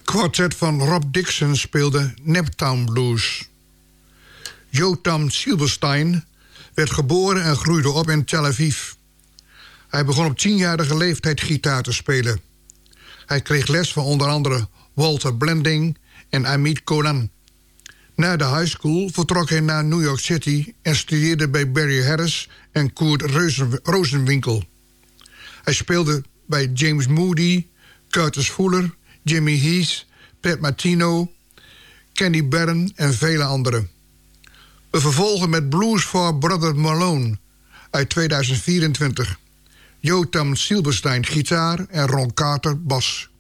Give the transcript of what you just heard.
Kwartet van Rob Dixon speelde Naptown Blues. Jotam Silverstein werd geboren en groeide op in Tel Aviv. Hij begon op 10-jarige leeftijd gitaar te spelen. Hij kreeg les van onder andere Walter Blanding en Amit Kolan. Na de high school vertrok hij naar New York City en studeerde bij Barry Harris en Kurt Rosenwinkel. Hij speelde bij James Moody, Curtis Fuller, Jimmy Heath, Pat Martino, Kenny Barron en vele anderen. We vervolgen met Blues for Brother Malone uit 2024. Jotam Silverstein gitaar en Ron Carter bas.